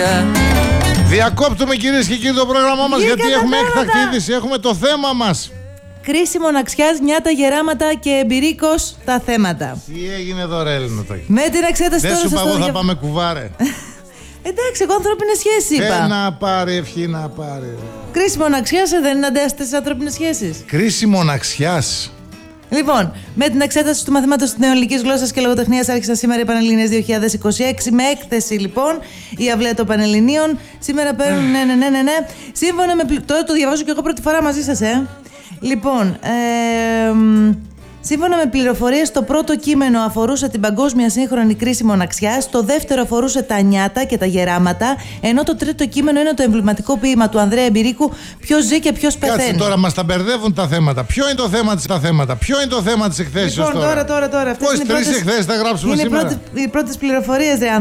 Διακόπτουμε κυρίες και κύριοι το πρόγραμμά μας γιατί έχουμε έκτακτη είδηση, έχουμε το θέμα μας. Κρίση μοναξιάς, νιάτα, γεράματα και εμπειρίκος τα θέματα. Τι έγινε εδώ ρε Έλληνα το. Με την εξέταση Δεν τώρα σου είπα εγώ θα πάμε κουβάρε. Εντάξει, εγώ ανθρώπινες σχέσεις είπα. Να πάρει, ευχή να πάρει. Κρίση μοναξιάς δεν είναι αντέσταση στις ανθρώπινες σχέσεις. Κρίση μοναξιάς. Λοιπόν, με την εξέταση του μαθήματος της νεοελληνικής γλώσσας και λογοτεχνίας άρχισαν σήμερα οι Πανελληνίες 2026 με έκθεση λοιπόν η αυλαία των Πανελληνίων. Σήμερα παίρνουν ναι. Σύμφωνα με. Τώρα το διαβάζω και εγώ πρώτη φορά μαζί σας, Λοιπόν, σύμφωνα με πληροφορίες, το πρώτο κείμενο αφορούσε την παγκόσμια σύγχρονη κρίση μοναξιάς, το δεύτερο αφορούσε τα νιάτα και τα γεράματα, ενώ το τρίτο κείμενο είναι το εμβληματικό ποίημα του Ανδρέα Εμπειρίκου «Ποιος ζει και ποιος πεθαίνει». Κάτσε τώρα, μας τα μπερδεύουν τα θέματα. Ποιο είναι το θέμα της Ποιο είναι το θέμα της εκθέσεως λοιπόν, τώρα. Πώς τρεις εκθέσεις θα γράψουμε σήμερα. Είναι οι πρώτες πληροφορίες,